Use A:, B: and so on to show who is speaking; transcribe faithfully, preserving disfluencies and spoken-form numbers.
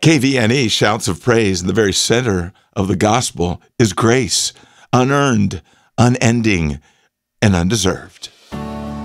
A: K V N E shouts of praise in the very center of the gospel is grace, unearned, unending, and undeserved.